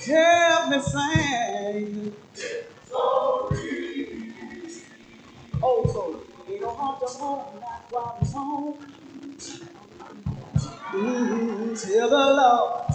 help me sing. Oh, so you don't have to home, not while I'm home. Tell the Lord.